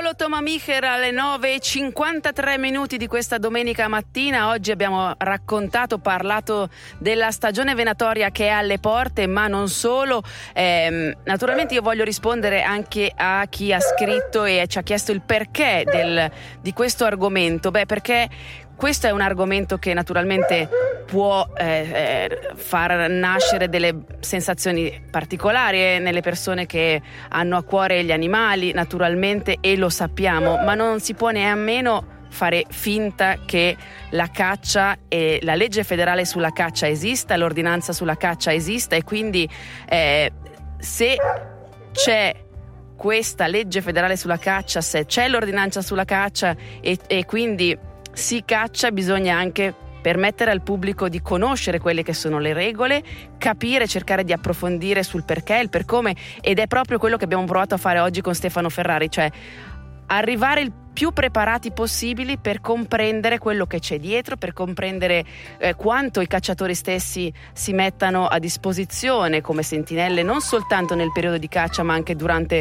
Paolo Tomamicher alle 9:53 di questa domenica mattina. Oggi abbiamo parlato della stagione venatoria che è alle porte, ma non solo. Naturalmente io voglio rispondere anche a chi ha scritto e ci ha chiesto il perché di questo argomento. Perché questo è un argomento che naturalmente può far nascere delle sensazioni particolari nelle persone che hanno a cuore gli animali, naturalmente, e lo sappiamo, ma non si può nemmeno fare finta che la caccia e la legge federale sulla caccia esista, l'ordinanza sulla caccia esista, e quindi se c'è questa legge federale sulla caccia, se c'è l'ordinanza sulla caccia e quindi si caccia, bisogna anche permettere al pubblico di conoscere quelle che sono le regole, capire, cercare di approfondire sul perché, il per come, ed è proprio quello che abbiamo provato a fare oggi con Stefano Ferrari, cioè arrivare il più preparati possibili per comprendere quello che c'è dietro, per comprendere quanto i cacciatori stessi si mettano a disposizione come sentinelle non soltanto nel periodo di caccia ma anche durante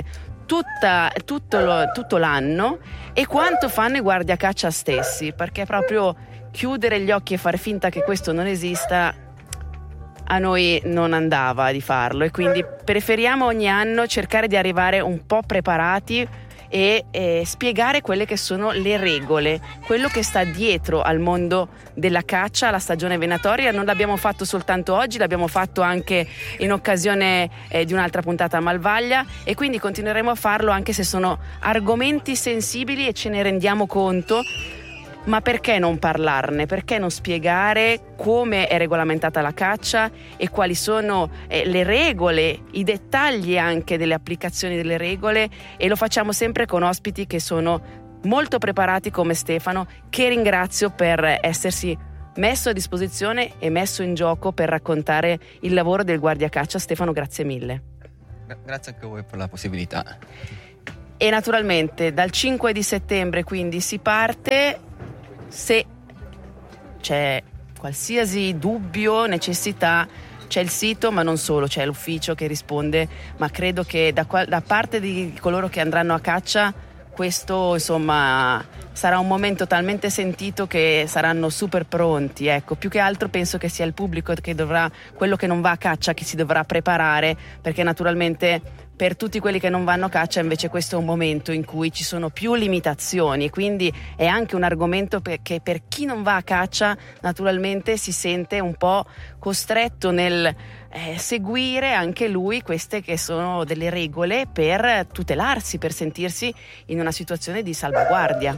tutto l'anno, e quanto fanno i guardiacaccia stessi, perché proprio chiudere gli occhi e fare finta che questo non esista a noi non andava di farlo, e quindi preferiamo ogni anno cercare di arrivare un po' preparati e spiegare quelle che sono le regole, quello che sta dietro al mondo della caccia, alla stagione venatoria. Non l'abbiamo fatto soltanto oggi, l'abbiamo fatto anche in occasione di un'altra puntata a Malvaglia, e quindi continueremo a farlo anche se sono argomenti sensibili e ce ne rendiamo conto. Ma perché non parlarne? Perché non spiegare come è regolamentata la caccia e quali sono le regole, i dettagli anche delle applicazioni delle regole? E lo facciamo sempre con ospiti che sono molto preparati come Stefano, che ringrazio per essersi messo a disposizione e messo in gioco per raccontare il lavoro del guardiacaccia. Stefano, grazie mille. Grazie anche a voi per la possibilità. E naturalmente dal 5 di settembre quindi si parte. Se c'è qualsiasi dubbio, necessità, c'è il sito, ma non solo, c'è l'ufficio che risponde, ma credo che da parte di coloro che andranno a caccia questo insomma sarà un momento talmente sentito che saranno super pronti. Ecco, più che altro penso che sia il pubblico che dovrà, quello che non va a caccia, che si dovrà preparare, perché naturalmente per tutti quelli che non vanno a caccia invece questo è un momento in cui ci sono più limitazioni, quindi è anche un argomento che per chi non va a caccia naturalmente si sente un po' costretto nel seguire anche lui queste che sono delle regole per tutelarsi, per sentirsi in una situazione di salvaguardia.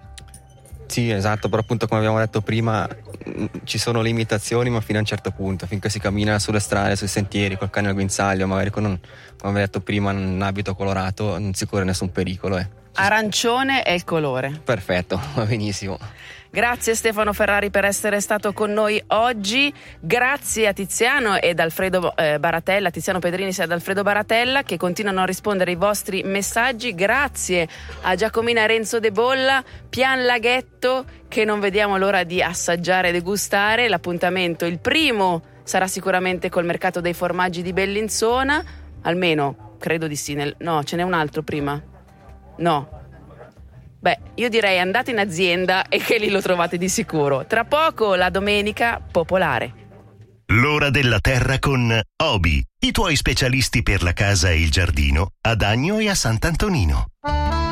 Sì, esatto, però appunto come abbiamo detto prima ci sono limitazioni, ma fino a un certo punto, finché si cammina sulle strade, sui sentieri, col cane al guinzaglio, magari come abbiamo detto prima, un abito colorato, non si corre nessun pericolo. Arancione è il colore. Perfetto, va benissimo. Grazie Stefano Ferrari per essere stato con noi oggi. Grazie a Tiziano ed Alfredo Baratella, Tiziano Pedrinis ed Alfredo Baratella, che continuano a rispondere ai vostri messaggi. Grazie a Giacomina Renzo De Bolla, Pian Laghetto, che non vediamo l'ora di assaggiare e degustare. L'appuntamento, il primo, sarà sicuramente col mercato dei formaggi di Bellinzona, almeno credo di sì. No, ce n'è un altro prima? No. Io direi andate in azienda e che lì lo trovate di sicuro. Tra poco la domenica popolare. L'ora della terra con Obi, i tuoi specialisti per la casa e il giardino ad Agno e a Sant'Antonino.